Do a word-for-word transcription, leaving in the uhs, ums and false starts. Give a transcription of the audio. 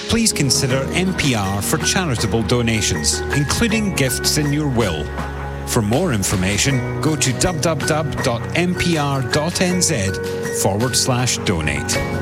please consider N P R for charitable donations, including gifts in your will. For more information, go to w w w dot n p r dot n z forward slash donate.